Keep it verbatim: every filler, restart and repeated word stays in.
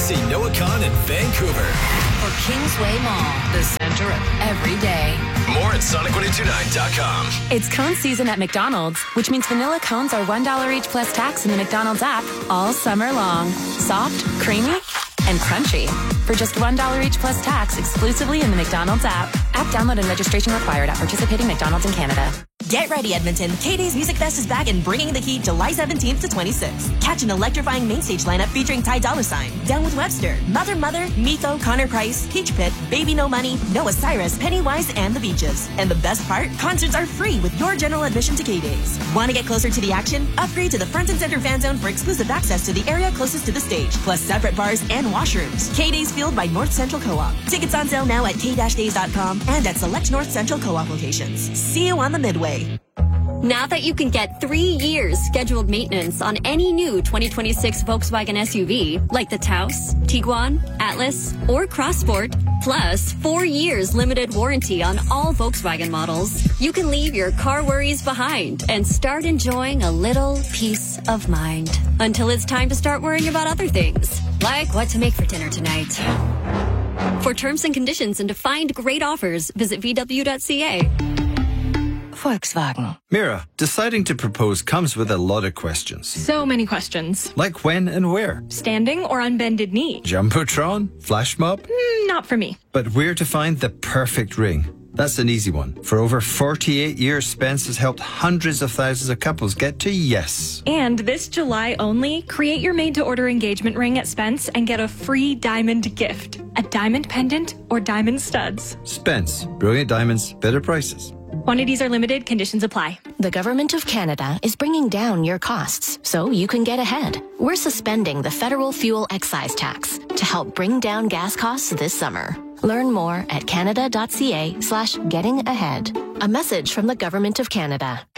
See Noah Khan in Vancouver. For Kingsway Mall, the center of every day. More at Sonic one oh two nine dot com. It's cone season at McDonald's, which means vanilla cones are one dollar each plus tax in the McDonald's app all summer long. Soft, creamy, and crunchy. For just one dollar each plus tax exclusively in the McDonald's app. App download and registration required at participating McDonald's in Canada. Get ready, Edmonton. K-Day's Music Fest is back and bringing the heat July seventeenth to twenty-sixth. Catch an electrifying main stage lineup featuring Ty Dolla Sign, Down with Webster, Mother Mother, Miko, Connor Price, Peach Pit, Baby No Money, Noah Cyrus, Pennywise, and The Beaches. And the best part? Concerts are free with your general admission to K-Day's. Want to get closer to the action? Upgrade to the Front and Center Fan Zone for exclusive access to the area closest to the stage, plus separate bars and washrooms. K-Day's fueled by North Central Co-op. Tickets on sale now at k days dot com and at select North Central Co-op locations. See you on the Midway. Now that you can get three years scheduled maintenance on any new twenty twenty-six Volkswagen S U V, like the Taos, Tiguan, Atlas, or Crossport, plus four years limited warranty on all Volkswagen models, you can leave your car worries behind and start enjoying a little peace of mind. Until it's time to start worrying about other things, like what to make for dinner tonight. For terms and conditions and to find great offers, visit v w dot c a. Volkswagen. Mira, deciding to propose comes with a lot of questions. So many questions. Like when and where? Standing or on bended knee? Jumbotron? Flash mob? Mm, not for me. But where to find the perfect ring? That's an easy one. For over forty-eight years, Spence has helped hundreds of thousands of couples get to yes. And this July only, create your made-to-order engagement ring at Spence and get a free diamond gift. A diamond pendant or diamond studs. Spence. Brilliant diamonds, better prices. Quantities are limited, conditions apply. The Government of Canada is bringing down your costs so you can get ahead. We're suspending the federal fuel excise tax to help bring down gas costs this summer. Learn more at canada dot c a slash getting ahead. A message from the Government of Canada.